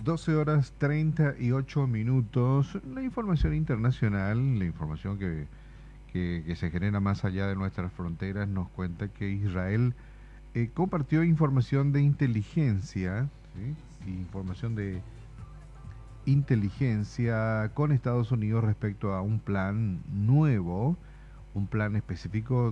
12 horas 38 minutos. La información internacional, la información que se genera más allá de nuestras fronteras, nos cuenta que Israel compartió información de inteligencia, ¿sí? Información de inteligencia con Estados Unidos respecto a un plan nuevo, un plan específico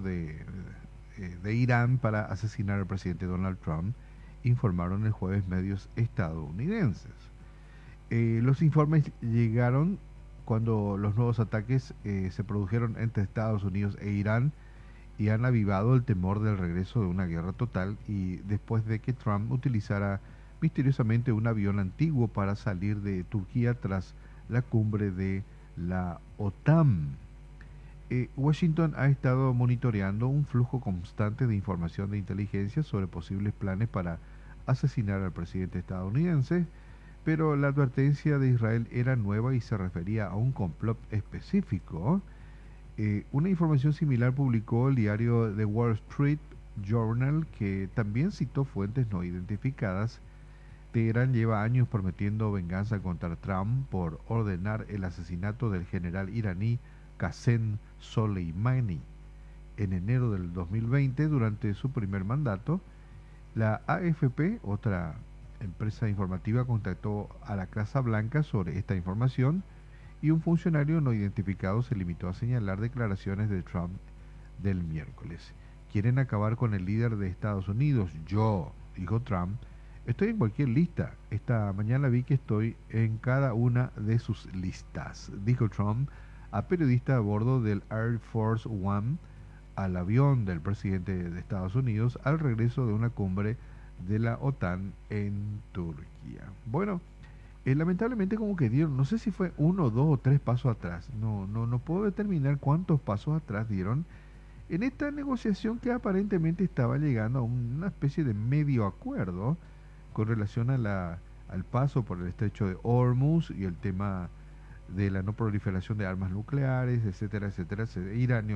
de Irán para asesinar al presidente Donald Trump, informaron el jueves medios estadounidenses. Los informes llegaron cuando los nuevos ataques se produjeron entre Estados Unidos e Irán y han avivado el temor del regreso de una guerra total y después de que Trump utilizara misteriosamente un avión antiguo para salir de Turquía tras la cumbre de la OTAN. Washington ha estado monitoreando un flujo constante de información de inteligencia sobre posibles planes para asesinar al presidente estadounidense, pero la advertencia de Israel era nueva y se refería a un complot específico. Una información similar publicó el diario The Wall Street Journal, que también citó fuentes no identificadas. Teherán lleva años prometiendo venganza contra Trump por ordenar el asesinato del general iraní Qasem Soleimani. En enero del 2020, durante su primer mandato, la AFP, otra empresa informativa, contactó a la Casa Blanca sobre esta información y un funcionario no identificado se limitó a señalar declaraciones de Trump del miércoles. Quieren acabar con el líder de Estados Unidos. Yo, dijo Trump, estoy en cualquier lista. Esta mañana vi que estoy en cada una de sus listas, dijo Trump a periodistas a bordo del Air Force One, al avión del presidente de Estados Unidos al regreso de una cumbre de la OTAN en Turquía. Bueno, lamentablemente como que dieron, no sé si fue uno, dos o tres pasos atrás, no puedo determinar cuántos pasos atrás dieron en esta negociación que aparentemente estaba llegando a una especie de medio acuerdo con relación a al paso por el estrecho de Hormuz y el tema de la no proliferación de armas nucleares, etcétera, etcétera, etcétera,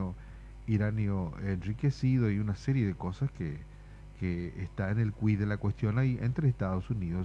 iranio enriquecido y una serie de cosas que está en el quid de la cuestión ahí entre Estados Unidos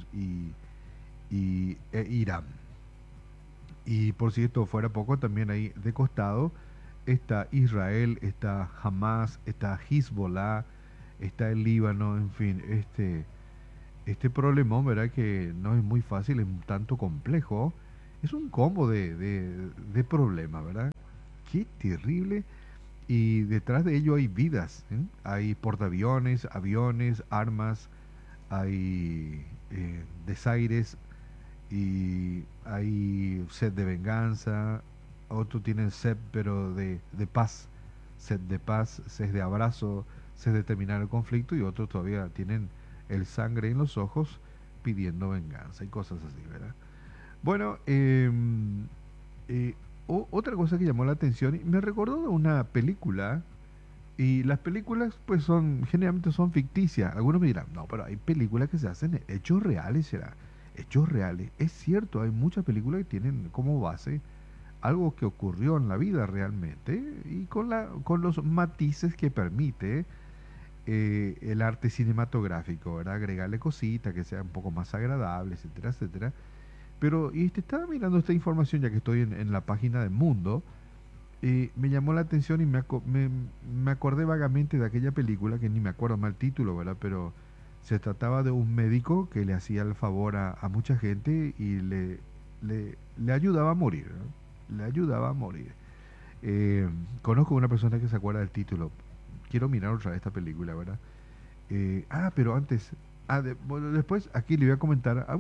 e Irán. Y por si esto fuera poco, también ahí de costado está Israel, está Hamas, está Hezbollah, está el Líbano, en fin, este problemón, ¿verdad? Que no es muy fácil, es un tanto complejo. Es un combo de problemas, ¿verdad? Qué terrible. Y detrás de ello hay vidas, ¿eh? Hay portaaviones, aviones, armas, hay desaires, y hay sed de venganza, otros tienen sed pero de paz, sed de paz, sed de abrazo, sed de terminar el conflicto, y otros todavía tienen el sangre en los ojos pidiendo venganza y cosas así, ¿verdad? Bueno, eh, otra cosa que llamó la atención, y me recordó de una película, y las películas pues generalmente son ficticias. Algunos me dirán, no, pero hay películas que se hacen hechos reales, será. Hechos reales. Es cierto, hay muchas películas que tienen como base algo que ocurrió en la vida realmente y con los matices que permite el arte cinematográfico, ¿verdad? Agregarle cositas que sean un poco más agradables, etcétera, etcétera. Pero, y te estaba mirando esta información ya que estoy en la página de Mundo, me llamó la atención y me acordé vagamente de aquella película, que ni me acuerdo mal título, ¿verdad? Pero se trataba de un médico que le hacía el favor a mucha gente y le ayudaba a morir, ¿no? Le ayudaba a morir. Conozco una persona que se acuerda del título. Quiero mirar otra vez esta película, ¿verdad? Pero antes, bueno, después aquí le voy a comentar, a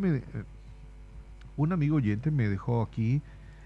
un amigo oyente me dejó aquí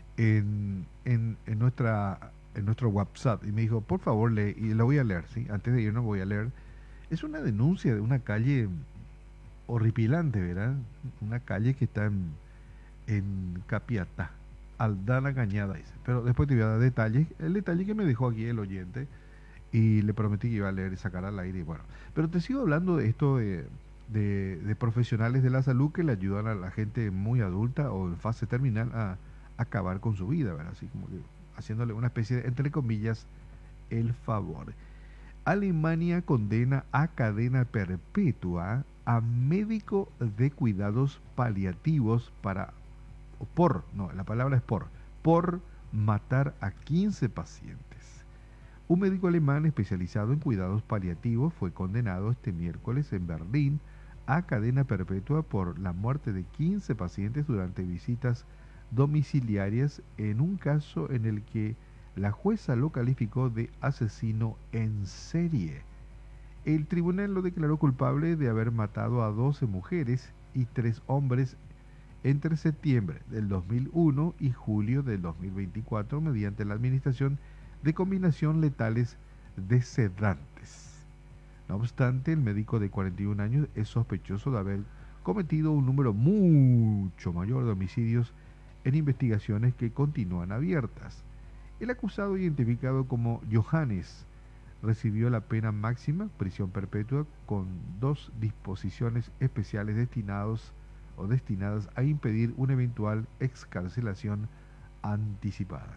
en nuestro WhatsApp y me dijo, por favor, lee, y lo voy a leer, ¿sí? Antes de irnos voy a leer. Es una denuncia de una calle horripilante, ¿verdad? Una calle que está en Capiatá, Aldana Cañada, dice. Pero después te voy a dar detalles, el detalle que me dejó aquí el oyente, y le prometí que iba a leer y sacar al aire, y bueno. Pero te sigo hablando de esto de profesionales de la salud que le ayudan a la gente muy adulta o en fase terminal a acabar con su vida, ¿verdad? Así como que haciéndole una especie de, entre comillas, el favor. Alemania condena a cadena perpetua a médico de cuidados paliativos la palabra es por matar a 15 pacientes. Un médico alemán especializado en cuidados paliativos fue condenado este miércoles en Berlín a cadena perpetua por la muerte de 15 pacientes durante visitas domiciliarias en un caso en el que la jueza lo calificó de asesino en serie. El tribunal lo declaró culpable de haber matado a 12 mujeres y 3 hombres entre septiembre del 2001 y julio del 2024 mediante la administración de combinación letales de sedantes. No obstante, el médico de 41 años es sospechoso de haber cometido un número mucho mayor de homicidios en investigaciones que continúan abiertas. El acusado, identificado como Johannes, recibió la pena máxima, prisión perpetua, con 2 disposiciones especiales destinadas a impedir una eventual excarcelación anticipada.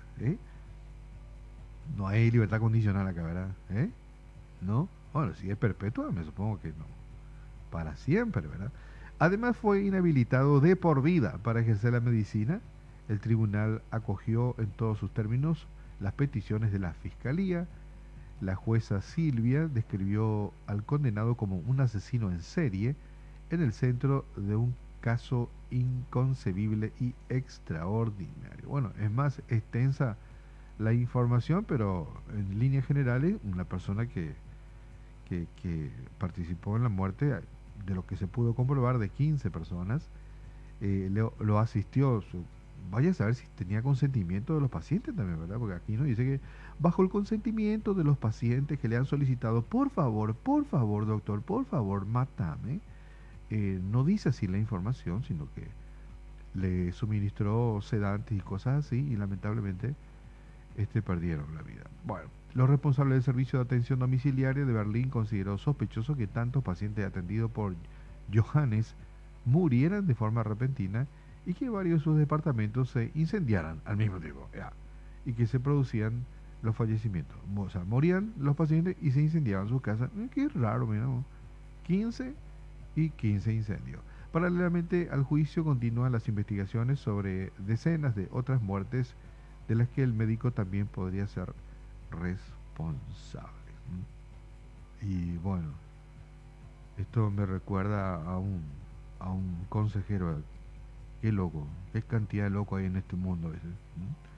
No hay libertad condicional acá, ¿verdad? ¿No? Bueno, si es perpetua, me supongo que no. Para siempre, ¿verdad? Además fue inhabilitado de por vida para ejercer la medicina. El tribunal acogió en todos sus términos las peticiones de la fiscalía. La jueza Silvia describió al condenado como un asesino en serie en el centro de un caso inconcebible y extraordinario. Bueno, es más extensa la información, pero en líneas generales, una persona que participó en la muerte, de lo que se pudo comprobar, de 15 personas, lo asistió. Vaya a saber si tenía consentimiento de los pacientes también, ¿verdad? Porque aquí nos dice que bajo el consentimiento de los pacientes que le han solicitado, por favor, doctor, por favor, mátame. No dice así la información, sino que le suministró sedantes y cosas así, y lamentablemente perdieron la vida. Bueno, los responsables del servicio de atención domiciliaria de Berlín consideró sospechoso que tantos pacientes atendidos por Johannes murieran de forma repentina y que varios de sus departamentos se incendiaran al mismo tiempo, y que se producían los fallecimientos. O sea, morían los pacientes y se incendiaban sus casas. Qué raro, mira, 15 y 15 incendios. Paralelamente al juicio continúan las investigaciones sobre decenas de otras muertes de las que el médico también podría ser responsable. Y bueno, esto me recuerda a un consejero. Qué loco, qué cantidad de loco hay en este mundo a veces.